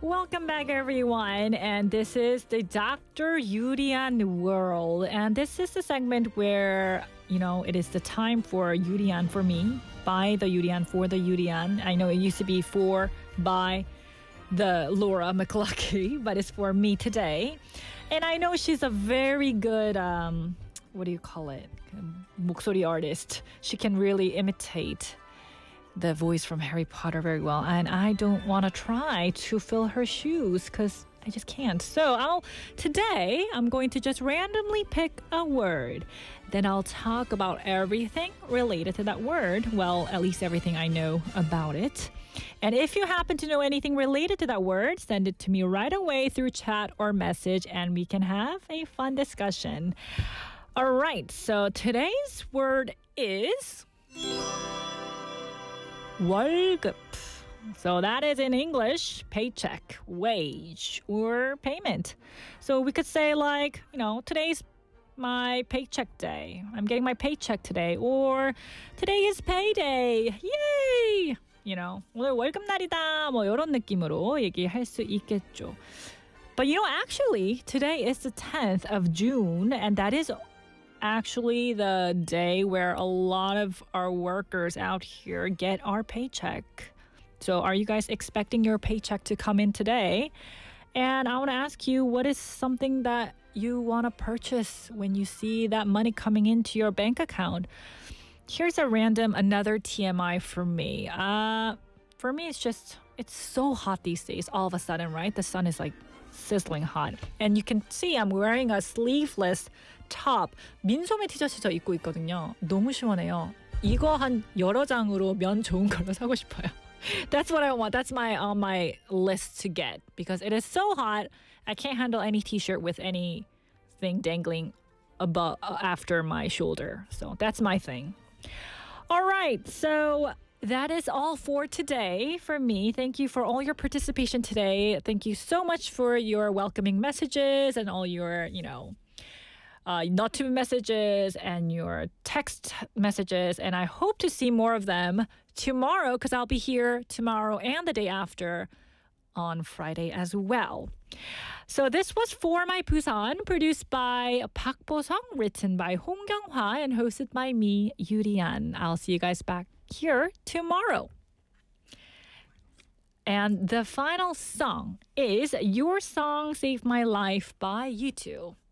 Welcome back, everyone. And this is the Dr. Yurian World. And this is the segment where, it is the time for Yurian for me, by the Yurian, for the Yurian. I know it used to be for, by the Laura McLucky, but it's for me today. And I know she's a very good, what do you call it? 목소리 artist. She can really imitate the voice from Harry Potter very well, and I don't want to try to fill her shoes because I just can't. So today I'm going to just randomly pick a word. Then I'll talk about everything related to that word. Well, at least everything I know about it. And if you happen to know anything related to that word, send it to me right away through chat or message, and we can have a fun discussion. All right, so today's word is 월급. So that is in English, paycheck, wage, or payment. So we could say today's my paycheck day. I'm getting my paycheck today. Or today is payday. Yay! 오늘 월급날이다. 뭐 이런 느낌으로 얘기할 수 있겠죠. But actually, today is the 10th of June, and that is actually the day where a lot of our workers out here get our paycheck. So are you guys expecting your paycheck to come in today? And I want to ask you, what is something that you want to purchase when you see that money coming into your bank account? Here's another TMI for me. For me, it's so hot these days all of a sudden, right? The sun is sizzling hot. And you can see I'm wearing a sleeveless top. 민소매 티셔츠 저 입고 있거든요. 너무 시원해요. 이거 한 여러 장으로 면 좋은 걸로 사고 싶어요. That's what I want. That's on my list to get because it is so hot. I can't handle any t-shirt with anything dangling above after my shoulder. So that's my thing. All right. So that is all for today for me. Thank you for all your participation today. Thank you so much for your welcoming messages and all your, not to messages and your text messages. And I hope to see more of them tomorrow because I'll be here tomorrow and the day after on Friday as well. So this was For My Busan, produced by Park Bo-sung, written by Hong Kyung-hwa, and hosted by me, Yurian. I'll see you guys back here tomorrow. And the final song is Your Song Saved My Life by U2.